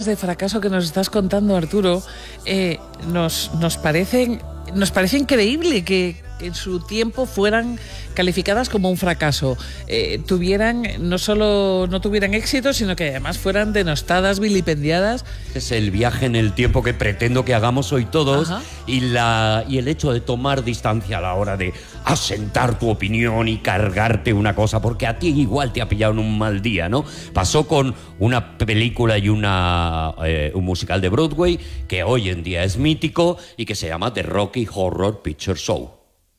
de fracaso que nos estás contando, Arturo, nos parece increíble que en su tiempo fueran calificadas como un fracaso, no solo no tuvieran éxito, sino que además fueran denostadas, vilipendiadas. Es el viaje en el tiempo que pretendo que hagamos hoy todos. Ajá. y el hecho de tomar distancia a la hora de asentar tu opinión y cargarte una cosa, porque a ti igual te ha pillado en un mal día, ¿no? Pasó con una película y un musical de Broadway que hoy en día es mítico y que se llama The Rocky Horror Picture Show.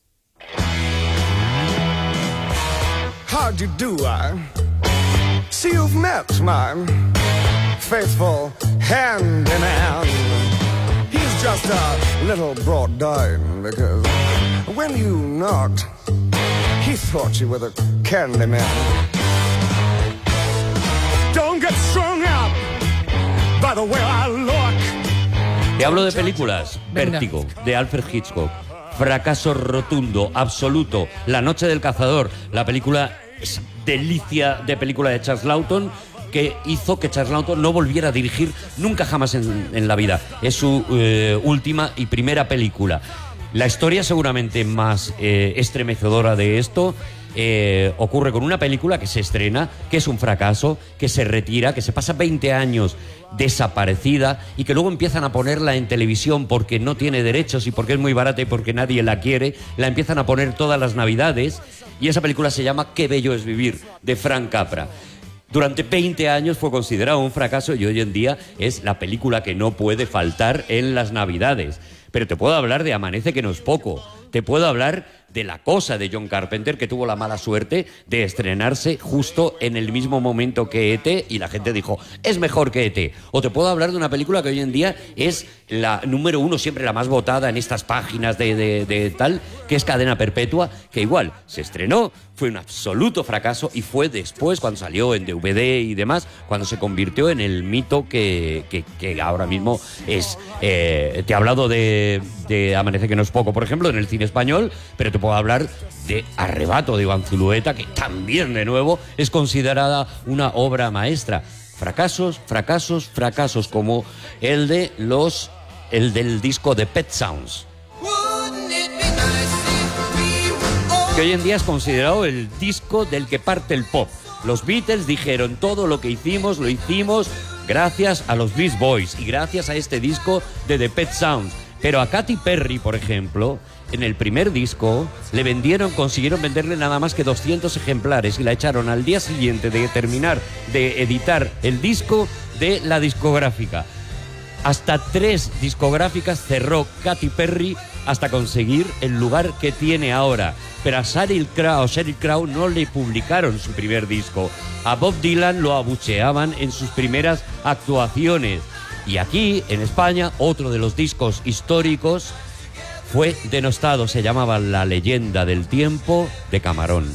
How do you do? I see you've met my faithful handyman. He's just a little brought down because when you knocked, he thought you were the candy man. Don't get strung up by the way I look. Te hablo de películas. Vértigo, de Alfred Hitchcock. Fracaso rotundo, absoluto. La noche del cazador, la película es delicia de película de Charles Lawton, que hizo que Charles Lawton no volviera a dirigir nunca jamás en la vida. Es su última y primera película. La historia seguramente más estremecedora de esto ocurre con una película que se estrena, que es un fracaso, que se retira, que se pasa 20 años desaparecida y que luego empiezan a ponerla en televisión porque no tiene derechos y porque es muy barata y porque nadie la quiere. La empiezan a poner todas las navidades y esa película se llama Qué bello es vivir, de Frank Capra. Durante 20 años fue considerado un fracaso y hoy en día es la película que no puede faltar en las navidades. Pero te puedo hablar de Amanece que no es poco. Te puedo hablar de La cosa de John Carpenter, que tuvo la mala suerte de estrenarse justo en el mismo momento que E.T. y la gente dijo, es mejor que E.T. O te puedo hablar de una película que hoy en día es la número 1, siempre la más votada en estas páginas de tal, que es Cadena Perpetua, que igual se estrenó, fue un absoluto fracaso y fue después, cuando salió en DVD y demás, cuando se convirtió en el mito que ahora mismo es. Te he hablado de Amanece que no es poco, por ejemplo, en el cine español, pero te puedo hablar de Arrebato, de Iván Zulueta, que también, de nuevo, es considerada una obra maestra. Fracasos, fracasos, fracasos, como el del disco de Pet Sounds, que hoy en día es considerado el disco del que parte el pop. Los Beatles dijeron, todo lo que hicimos, lo hicimos gracias a los Beach Boys y gracias a este disco de The Pet Sounds. Pero a Katy Perry, por ejemplo, en el primer disco consiguieron venderle nada más que 200 ejemplares y la echaron al día siguiente de terminar de editar el disco de la discográfica. Hasta 3 discográficas cerró Katy Perry hasta conseguir el lugar que tiene ahora. Pero a Sheryl Crow no le publicaron su primer disco. A Bob Dylan lo abucheaban en sus primeras actuaciones. Y aquí, en España, otro de los discos históricos fue denostado. Se llamaba La leyenda del tiempo, de Camarón.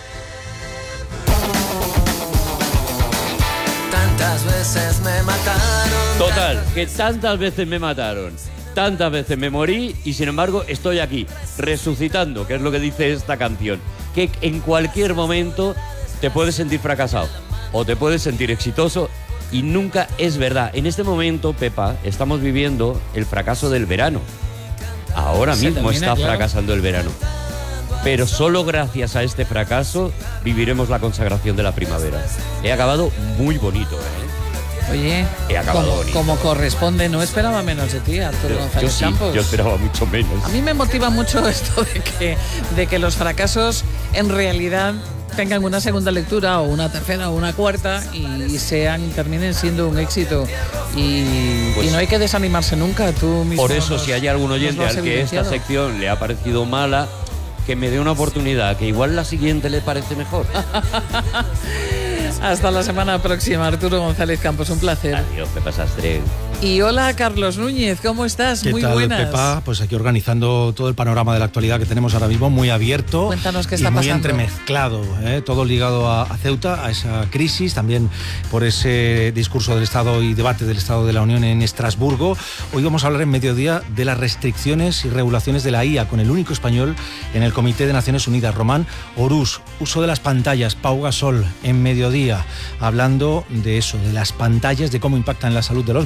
Tantas veces me mataron. Total, que tantas veces me mataron, tantas veces me morí y sin embargo estoy aquí, resucitando, que es lo que dice esta canción. Que en cualquier momento te puedes sentir fracasado o te puedes sentir exitoso y nunca es verdad. En este momento, Pepa, estamos viviendo el fracaso del verano. Ahora mismo está fracasando el verano. Pero solo gracias a este fracaso viviremos la consagración de la primavera. He acabado muy bonito, Oye, he acabado como corresponde, no esperaba menos de ti, Arturo González Campos. Yo esperaba mucho menos. A mí me motiva mucho esto de que los fracasos en realidad tengan una segunda lectura o una tercera o una cuarta y terminen siendo un éxito y no hay que desanimarse nunca. Tú mismo por eso, si hay algún oyente al que esta sección le ha parecido mala, que me dé una oportunidad, que igual la siguiente le parece mejor. Hasta la semana próxima, Arturo González Campos, un placer. Adiós, Pepa Sastre. Y hola, Carlos Núñez, ¿cómo estás? ¿Qué muy tal, buenas. Pepa? Pues aquí organizando todo el panorama de la actualidad que tenemos ahora mismo, muy abierto. Cuéntanos qué está muy pasando. Entremezclado, todo ligado a Ceuta, a esa crisis, también por ese discurso del Estado y debate del Estado de la Unión en Estrasburgo. Hoy vamos a hablar en mediodía de las restricciones y regulaciones de la IA con el único español en el Comité de Naciones Unidas, Román Orús. Uso de las pantallas, Pau Gasol, en mediodía, hablando de eso, de las pantallas, de cómo impactan la salud de los